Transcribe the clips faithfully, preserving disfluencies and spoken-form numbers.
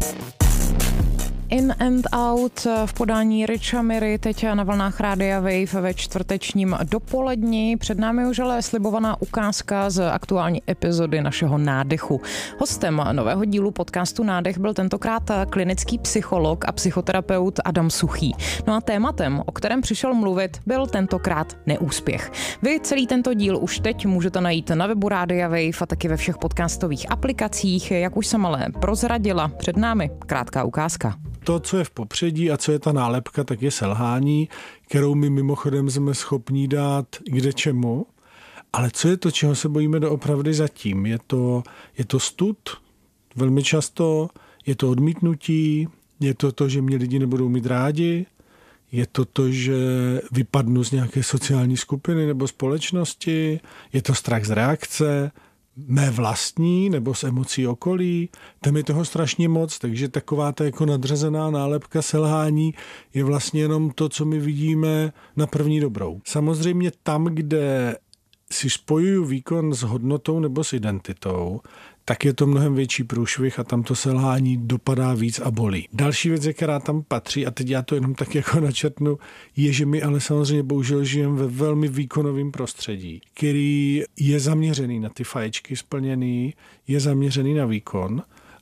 In and Out v podání Richa Miry teď na vlnách Rádia Wave ve čtvrtečním dopoledni. Před námi už ale slibovaná ukázka z aktuální epizody našeho Nádechu. Hostem nového dílu podcastu Nádech byl tentokrát klinický psycholog a psychoterapeut Adam Suchý. No a tématem, o kterém přišel mluvit, byl tentokrát neúspěch. Vy celý tento díl už teď můžete najít na webu Rádia Wave a taky ve všech podcastových aplikacích. Jak už jsem ale prozradila, před námi krátká ukázka. To, co je v popředí a co je ta nálepka, tak je selhání, kterou my mimochodem jsme schopní dát kde čemu. Ale co je to, čeho se bojíme doopravdy zatím? Je to, je to stud, velmi často, je to odmítnutí, je to to, že mě lidi nebudou mít rádi, je to to, že vypadnu z nějaké sociální skupiny nebo společnosti, je to strach z reakce, mé vlastní nebo z emocí okolí, tam je toho strašně moc, takže taková ta jako nadřazená nálepka selhání je vlastně jenom to, co my vidíme na první dobrou. Samozřejmě tam, kde si spojuju výkon s hodnotou nebo s identitou, tak je to mnohem větší průšvih a tam to selhání dopadá víc a bolí. Další věc, která tam patří, a teď já to jenom tak jako načrtnu, je, že my ale samozřejmě bohužel žijeme ve velmi výkonovém prostředí, který je zaměřený na ty faječky splněný, je zaměřený na výkon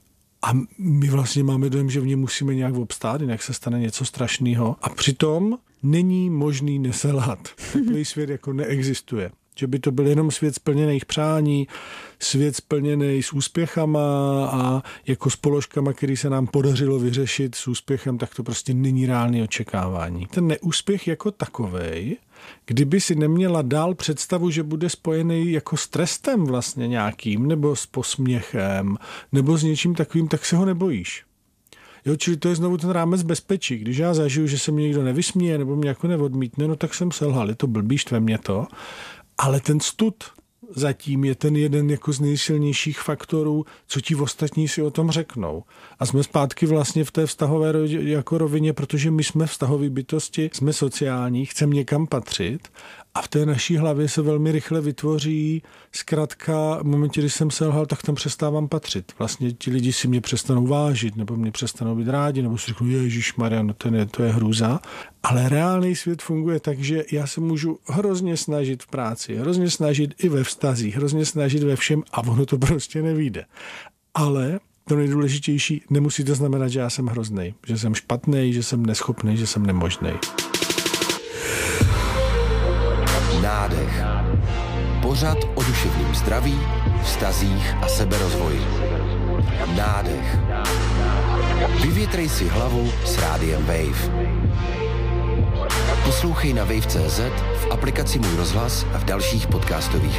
a my vlastně máme dojem, že v něm musíme nějak obstát, jinak se stane něco strašného. A přitom není možný neselhat. Takový svět jako neexistuje. Že by to byl jenom svět splněných přání, svět splněný s úspěchama a jako s položkama, který se nám podařilo vyřešit s úspěchem, tak to prostě není reálné očekávání. Ten neúspěch jako takovej, kdyby si neměla dál představu, že bude spojený jako s trestem vlastně nějakým, nebo s posměchem, nebo s něčím takovým, tak se ho nebojíš. Jo, čili to je znovu ten rámec bezpečí. Když já zažiju, že se mě někdo nevysměje nebo mě jako neodmítne, no tak jsem selhal, je to blbý, štve mě to. Ale ten stud zatím je ten jeden jako z nejsilnějších faktorů, co ti ostatní si o tom řeknou. A jsme zpátky vlastně v té vztahové jako rovině, protože my jsme vztahové bytosti, jsme sociální, chceme někam patřit a v té naší hlavě se velmi rychle vytvoří zkrátka v momentě, kdy jsem selhal, tak tam přestávám patřit. Vlastně ti lidi si mě přestanou vážit, nebo mě přestanou být rádi, nebo si řeknou, ježišmarja, no to je, to je hrůza. Ale reálný svět funguje tak, že já se můžu hrozně snažit v práci, hrozně snažit i ve vztazích, hrozně snažit ve všem a ono to prostě nevyjde. Ale to nejdůležitější, nemusí to znamenat, že já jsem hroznej, že jsem špatnej, že jsem neschopný, že jsem nemožnej. Nádech. Pořad o duševním zdraví, vztazích a seberozvoji. Nádech. Vyvětrej si hlavu s Rádiem Wave. Poslouchej na wave tečka cé zet, v aplikaci Můj rozhlas a v dalších podcastových